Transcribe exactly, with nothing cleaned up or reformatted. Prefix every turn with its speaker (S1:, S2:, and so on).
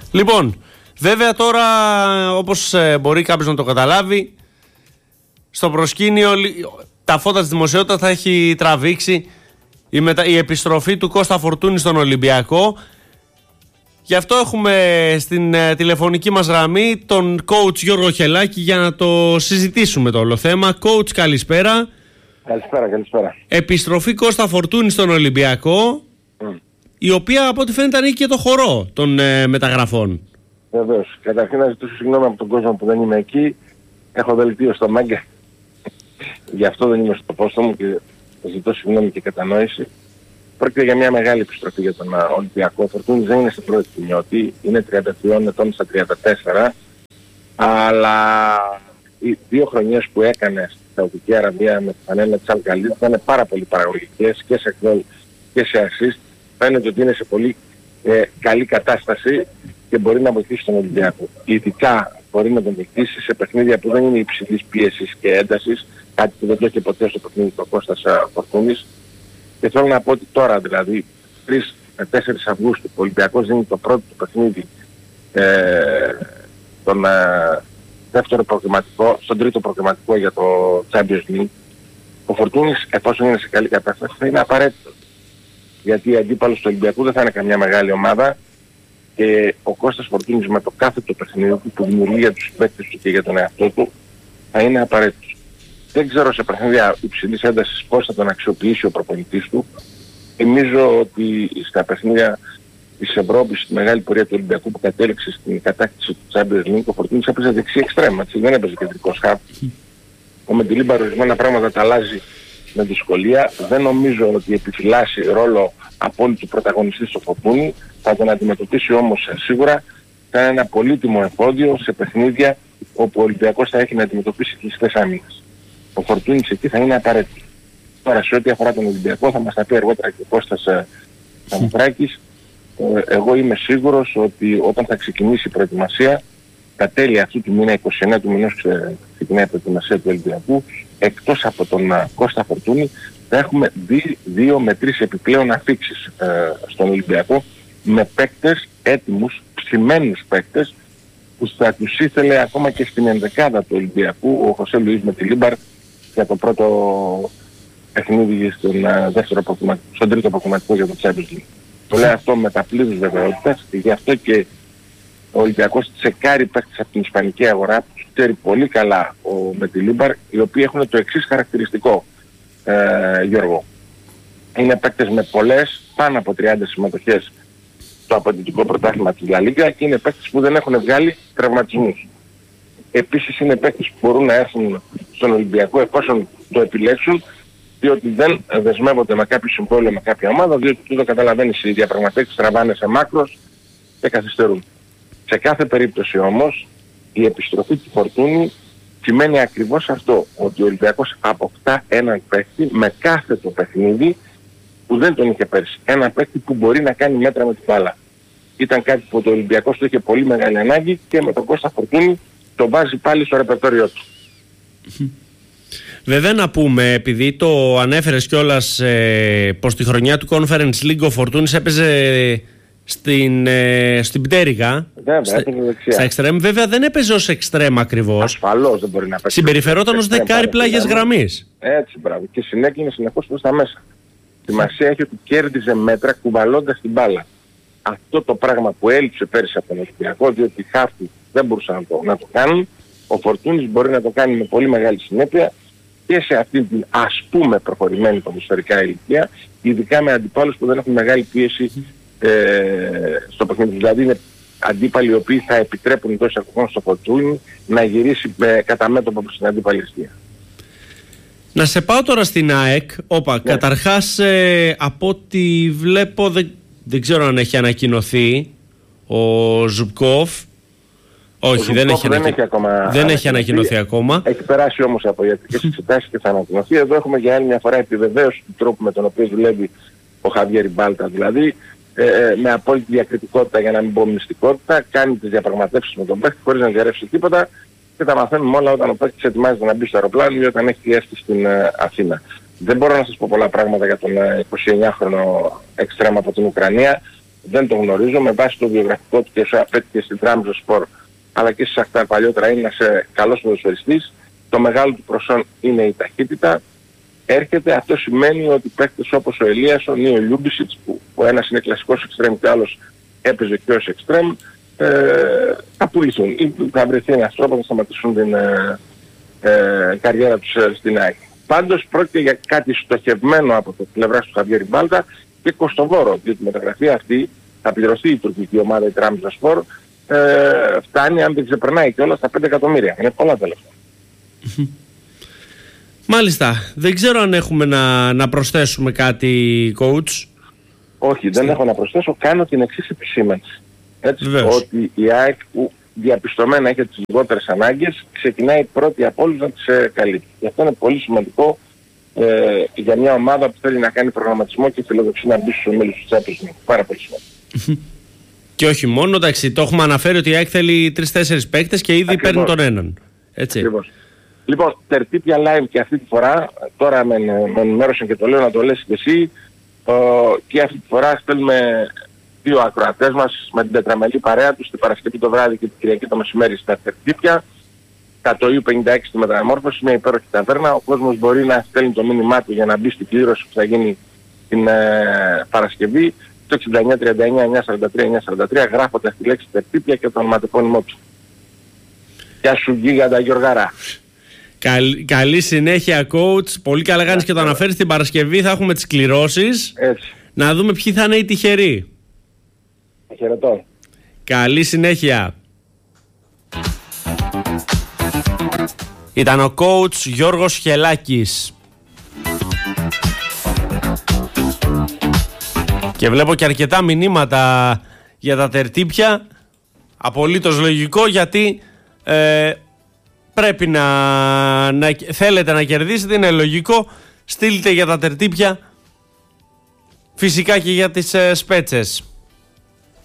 S1: Λοιπόν, βέβαια τώρα, όπως ε, μπορεί κάποιος να το καταλάβει, στο προσκήνιο τα φώτα της δημοσιότητας θα έχει τραβήξει η, μετα... η επιστροφή του Κώστα Φορτούνη στον Ολυμπιακό. Γι' αυτό έχουμε στην ε, τηλεφωνική μας γραμμή τον coach Γιώργο Χελάκη για να το συζητήσουμε το όλο θέμα. Coach, καλησπέρα.
S2: Καλησπέρα, καλησπέρα.
S1: Επιστροφή Κώστα Φορτούνη στον Ολυμπιακό, mm. η οποία από ό,τι φαίνεται ανήκει και το χορό των ε, μεταγραφών.
S2: Βεβαίως. Καταρχήν να ζητήσω συγγνώμη από τον κόσμο που δεν είμαι εκεί. Έχω δελτίο στο Μάγκα. Γι' αυτό δεν είμαι στο πόστο μου και ζητώ συγγνώμη και κατανόηση. Πρόκειται για μια μεγάλη επιστροφή για τον Ολυμπιακό. Ο Φορτούνης δεν είναι στην πρώτη στιγμιώτη. Είναι τριάντα τριών ετών στα τριάντα τέσσερα. Αλλά οι δύο χρονιές που έκανε στη Σαουδική Αραβία με τη φανέλα της Αλ-Γκαλίτ ήταν πάρα πολύ παραγωγικές και σε γκολ και σε assist. Φαίνεται ότι είναι σε πολύ ε, καλή κατάσταση και μπορεί να βοηθήσει τον Ολυμπιακό. Ειδικά μπορεί να τον βοηθήσει σε παιχνίδια που δεν είναι υψηλής πίεσης και έντασης, κάτι που δεν το έχει ποτέ στο παιχνίδι του Κώστας Φορτούνης. Και θέλω να πω ότι τώρα, δηλαδή, τρεις με τέσσερις Αυγούστου, ο Ολυμπιακός δίνει το πρώτο του παιχνίδι ε, τον ε, δεύτερο προγραμματικό, στον τρίτο προγραμματικό για το Champions League. Ο Φορτούνης, εφόσον είναι σε καλή κατάσταση, θα είναι απαραίτητο. Γιατί ο αντίπαλος του Ολυμπιακού δεν θα είναι καμιά μεγάλη ομάδα και ο Κώστας Φορτούνης με το κάθε το παιχνίδι του που δημιουργεί για τους παίκτες του και για τον εαυτό του θα είναι απαραίτητος. Δεν ξέρω σε παιχνίδια υψηλής έντασης πώς θα τον αξιοποιήσει ο προπονητής του. Θυμίζω ότι στα παιχνίδια της Ευρώπης, στη μεγάλη πορεία του Ολυμπιακού που κατέληξε στην κατάκτηση του Champions League, ο Φορτούνης έπαιζε δεξί εξτρέμ, έτσι, δεν έπαιζε κεντρικός χαφ. Ο Μεντιλίμπαρ ορισμένα πράγματα τα αλλάζει με δυσκολία. Δεν νομίζω ότι επιφυλάσσει ρόλο απόλυτου πρωταγωνιστή στο Φορτούνη. Θα τον αντιμετωπίσει όμως σίγουρα. Θα είναι ένα πολύτιμο εφόδιο σε παιχνίδια όπου ο Ολυμπιακός θα έχει να αντιμετωπίσει κλειστές άμυνες. Ο Φορτούνης εκεί θα είναι απαραίτητο. Τώρα σε ό,τι αφορά τον Ολυμπιακό θα μας τα πει αργότερα και ο Κώστας Σαμουθράκης. Εγώ είμαι σίγουρος ότι όταν θα ξεκινήσει η προετοιμασία, τα τέλη αυτού του μήνα, είκοσι εννέα του μηνός ξεκινάει η προετοιμασία του Ολυμπιακού, εκτός από τον Κώστα Φορτούνη θα έχουμε δύο με τρεις επιπλέον αφίξεις ε, στον Ολυμπιακό με παίκτες έτοιμους, ψημένους παίκτες που θα τους ήθελε ακόμα και στην ενδεκάδα του Ολυμπιακού ο Χωσέ Λουίς Μεντιλίμπαρ για το πρώτο παιχνίδι στον, uh, δεύτερο στον τρίτο προκομματικό για το Champions League. Το λέω αυτό με τα πλήρους βεβαιότητας και γι' αυτό και ο Ολυμπιακός τσεκάρει παίκτες από την ισπανική αγορά που ξέρει πολύ καλά ο Μεντιλίμπαρ, οι οποίοι έχουν το εξής χαρακτηριστικό, ε, Γιώργο. Είναι παίκτες με πολλές, πάνω από τριάντα συμμετοχές στο απαιτητικό πρωτάθλημα της Λα Λίγκα και είναι παίκτες που δεν έχουν βγάλει τραυματισμούς. Επίσης είναι παίκτες που μπορούν να έρθουν στον Ολυμπιακό εφόσον το επιλέξουν, διότι δεν δεσμεύονται με κάποιο συμβόλαιο με κάποια ομάδα, διότι το καταλαβαίνεις οι διαπραγματεύσεις τραβάνε σε μάκρος και καθυστερούν. Σε κάθε περίπτωση όμως η επιστροφή του Φορτούνη σημαίνει ακριβώς αυτό, ότι ο Ολυμπιακός αποκτά έναν παίκτη με κάθε το παιχνίδι που δεν τον είχε πέρσι. Ένα παίκτη που μπορεί να κάνει μέτρα με την μπάλα. Ήταν κάτι που το Ολυμπιακός του είχε πολύ μεγάλη ανάγκη και με τον Κώστα Φορτούνη το βάζει πάλι στο ρεπερτόριό του.
S1: Βέβαια να πούμε, επειδή το ανέφερες κιόλας ε, πως τη χρονιά του Conference League ο Φορτούνης έπαιζε στην, ε, στην πτέρυγα,
S2: βέβαια,
S1: στα, στα εξτρέμ, βέβαια δεν έπαιζε ως εξτρέμ ακριβώς.
S2: Ασφαλώς δεν μπορεί να παίξει.
S1: Συμπεριφερόταν ως δεκάρι πλάγιας γραμμής.
S2: Έτσι, μπράβο. Και συνέκλεινε συνεχώς προς τα μέσα. Σημασία έχει ότι κέρδιζε μέτρα κουβαλώντας την μπάλα. Αυτό το πράγμα που έλειψε πέρυσι από τον Ολυμπιακό, διότι οι χάφτοι δεν μπορούσαν να το, να το κάνουν, ο Φορτούνης μπορεί να το κάνει με πολύ μεγάλη συνέπεια και σε αυτή την ας πούμε προχωρημένη ποδοσφαιρικά ηλικία, ειδικά με αντιπάλους που δεν έχουν μεγάλη πίεση ε, στο παιχνίδι. Δηλαδή είναι αντίπαλοι οι οποίοι θα επιτρέπουν εντός εισαγωγικών στο Φορτούνη να γυρίσει με, κατά μέτωπο προς την αντίπαλη αιστεία.
S1: Να σε πάω τώρα στην ΑΕΚ. Όπα, ναι. Καταρχάς ε, από ό,τι βλέπω δεν, δεν ξέρω αν έχει ανακοινωθεί ο Ζουμπκόφ. Όχι, δεν έχει, δεν έχει ακόμα δεν έχει ανακοινωθεί ακόμα.
S2: Έχει περάσει όμως από ιατρικές εξετάσεις και θα ανακοινωθεί. Εδώ έχουμε για άλλη μια φορά επιβεβαίωση του τρόπου με τον οποίο δουλεύει ο Χαβιέρ Μπάλτα. Δηλαδή ε, με απόλυτη διακριτικότητα, για να μην πω μυστικότητα, κάνει τις διαπραγματεύσεις με τον παίκτη χωρίς να διαρρεύσει τίποτα και τα μαθαίνουμε όλα όταν ο παίκτης ετοιμάζεται να μπει στο αεροπλάνο ή όταν έχει έρθει στην uh, Αθήνα. Δεν μπορώ να σας πω πολλά πράγματα για τον uh, εικοσιεννιάχρονο εξτρέμ από την Ουκρανία. δεν το γνωρίζω. Με βάση το βιογραφικό του και όσο απέτυχε στην Trabzonspor αλλά και στη Σαχτάρ παλιότερα είναι ένας καλός ποδοσφαιριστής. Το μεγάλο του προσόν είναι η ταχύτητα. Έρχεται, αυτό σημαίνει ότι παίκτες όπως ο Ελίασον ή ο Λιούμπισιτς, που ο ένας είναι κλασικός εξτρέμ και ο άλλος έπαιζε και ως εξτρέμ, ε, θα πουληθούν ή θα βρεθεί ένας τρόπος να σταματήσουν την ε, ε, καριέρα τους ε, στην ΑΕΚ. Πάντως πρόκειται για κάτι στοχευμένο από το πλευράς του Χαβιέρ Μπάλτα και κοστοβόρο, διότι η μεταγραφή αυτή θα πληρωθεί η τουρκική ομάδα η Trabzonspor, ε, φτάνει αν δεν ξεπερνάει και όλα στα πέντε εκατομμύρια. Είναι πολλά τα λεφτά.
S1: Μάλιστα. Δεν ξέρω αν έχουμε να, να προσθέσουμε κάτι, coach.
S2: Όχι, δεν έχω να προσθέσω. Κάνω την εξής επισήμανση. Έτσι, ότι η ΑΕΚ που διαπιστωμένα έχει τις λιγότερες ανάγκες, ξεκινάει πρώτη από όλους να τις ε, καλύπτει. Γι' αυτό είναι πολύ σημαντικό ε, για μια ομάδα που θέλει να κάνει προγραμματισμό και φιλοδοξεί να μπει στους ομίλους του Champions League. Πάρα πολύ σημαντικό.
S1: Και όχι μόνο, εντάξει, το έχουμε αναφέρει ότι η ΑΕΚ θέλει τρεις-τέσσερις παίκτες και ήδη παίρνει τον έναν. Έτσι.
S2: Ακριβώς. Λοιπόν, Τερτύπια live και αυτή τη φορά, τώρα με, με ενημέρωσαν και το λέω να το λες και εσύ, ε, και αυτή τη φορά στέλνουμε δύο ακροατές μας με την τετραμελή παρέα τους την Παρασκευή το βράδυ και την Κυριακή το μεσημέρι στα Τερτύπια. Κατά το Ιου πενήντα έξι στη Μεταμόρφωση, μια υπέροχη ταβέρνα. Ο κόσμος μπορεί να στέλνει το μήνυμά του για να μπει στην κλήρωση που θα γίνει την ε, Παρασκευή. Το εξήντα εννιά τριάντα εννιά εννιακόσια σαράντα τρία εννιακόσια σαράντα τρία γράφοντας τη λέξη Τερτύπια και το ονοματεπώνυμό του. Γεια σου γίγαντα Γιωργαρά.
S1: Καλή, καλή συνέχεια, coach. Πολύ καλά κάνεις και το αναφέρεις. Την Παρασκευή θα έχουμε τις κληρώσεις.
S2: Έτσι.
S1: Να δούμε ποιοι θα είναι οι τυχεροί.
S2: Χαιρετώ.
S1: Καλή συνέχεια. Ήταν ο coach Γιώργος Χελάκης. Και βλέπω και αρκετά μηνύματα για τα Τερτύπια. Απολύτως λογικό, γιατί ε, πρέπει να, να θέλετε να κερδίσετε, είναι λογικό. Στείλτε για τα Τερτύπια, φυσικά και για τις ε, Σπέτσες.